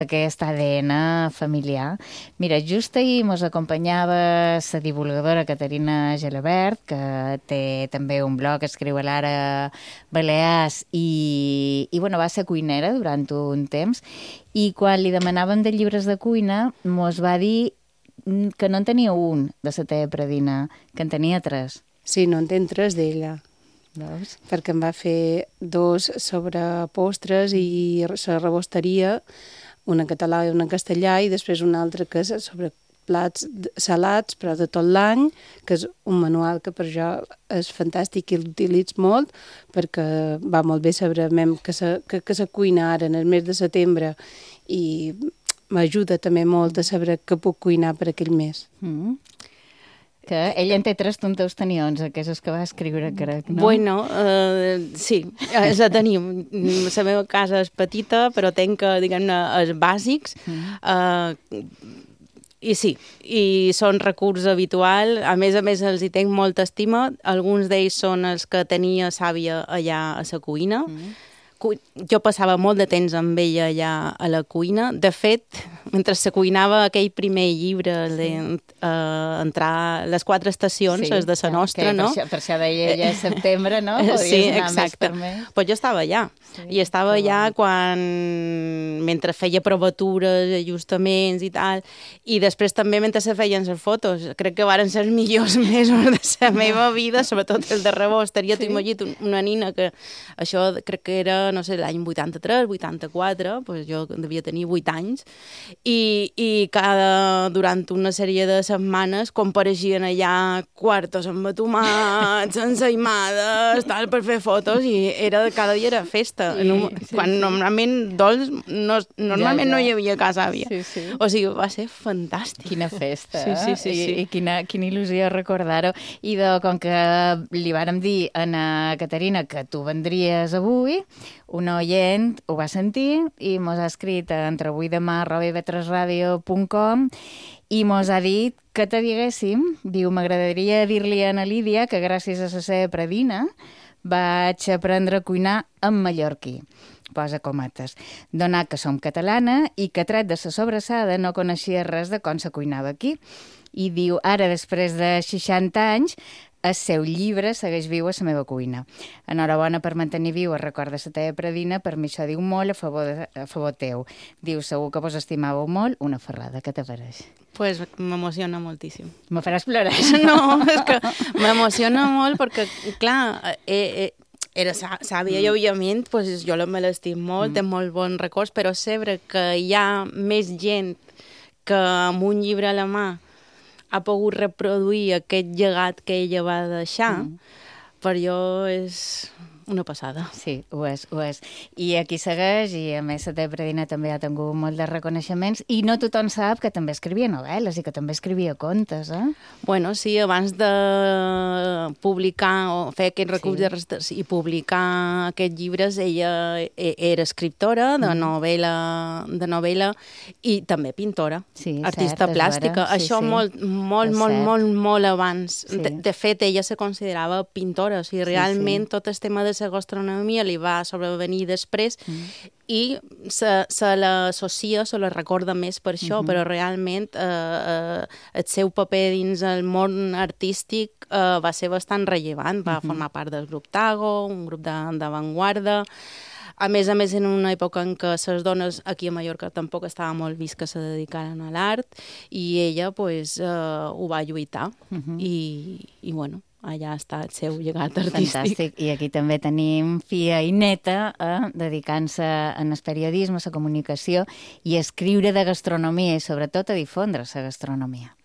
aquest ADN familiar. Mira, just ahir mos acompanyava la divulgadora Caterina Gelabert, que té també un blog, escriu a l'Ara Balears i bueno, va ser cuinera durant un temps, i quan li demanàvem de llibres de cuina mos va dir que no en tenia un de la teva predina, que en tenia 3. Sí, no en tenen 3 d'ella. Veus? Perquè em va fer 2 sobre postres i la rebosteria, una en català i una en castellà, i després una altra que és sobre plats salats, però de tot l'any, que és un manual que per jo és fantàstic i l'utilitzo molt, perquè va molt bé saber que se cuina ara en el mes de setembre i m'ajuda també molt a saber què puc cuinar per aquell mes. Que ell en té 3, tu en teus tenir 11, que és el que va escriure, crec, no? Bueno, sí, la tenim. La meva casa és petita, però tenc, diguem-ne, els bàsics. I sí, i són recurs habitual. A més, els hi tenc molta estima. Alguns d'ells són els que tenia sàvia allà a la cuina. Jo passava molt de temps amb ella allà a la cuina. De fet, mentre se cuinava aquell primer llibre, entrar les 4 estacions, les de la nostra, no? Per això deia ja setembre, no? Sí, exacte. Pues jo estava allà. I estava allà mentre feia provatures, ajustaments i tal, i després també mentre se feien les fotos. Crec que varen ser els millors mesos de la meva vida, sobretot el de rebosteria. T'ho imagino, una nina que això crec que era, no sé, l'any 83, 84, doncs jo devia tenir 8 anys, i durant una sèrie de setmanes compareixien allà quartos amb tomats, ensaïmades, tal, per fer fotos, i cada dia era festa. Quan normalment dolç no hi havia casa àvia. O sigui, va ser fantàstic. Quina festa, Sí. I quina il·lusió recordar-ho. I com que li vàrem dir a na Caterina que tu vendries avui, un oient ho va sentir i mos ha escrit a entreavuidemà@ib3radio.com i mos ha dit que te diguéssim, diu, m'agradaria dir-li a na Lídia que gràcies a la seva predina vaig aprendre a cuinar en mallorquí. Posa comates. Donat que som catalana i que tret de la sobrassada no coneixia res de com se cuinava aquí. I diu, ara, després de 60 anys, el seu llibre segueix viu a la meva cuina. Enhorabona per mantenir viu el record de la teva predina, per mi això diu molt a favor teu. Diu, segur que vos estimàveu molt, una ferrada, què te pareix? Pues m'emociona moltíssim. Me faràs plorar? No, és que m'emociona molt perquè, clar, era sàvia i, òbviament, pues, jo me l'estim molt, té molt bons records, però saber que hi ha més gent que amb un llibre a la mà ha pogut reproduir aquest llegat que ella va deixar, per jo és una passada. Sí, ho és. I aquí segueix, i a més la teva predina també ha tingut molt de reconeixements, i no tothom sap que també escrivia novel·les i que també escrivia contes, eh? Bueno, sí, abans de publicar o fer aquest recurs de registres i publicar aquests llibres, ella era escriptora de novel·la i també pintora, artista plàstica. Això molt abans. De fet, ella se considerava pintora, o sigui, realment tot el tema de la gastronomia li va sobrevenir després i se l'associa, se la recorda més per això, però realment el seu paper dins el món artístic va ser bastant rellevant. Va formar part del grup Tago, un grup d'avantguarda. A més, en una època en què les dones aquí a Mallorca tampoc estava molt vist que se dedicaren a l'art, i ella ho va lluitar. I bueno, allà està el seu llegat artístic. Fantàstic. I aquí també tenim filla i neta dedicant-se en el periodisme, a la comunicació i a escriure de gastronomia i sobretot a difondre la gastronomia.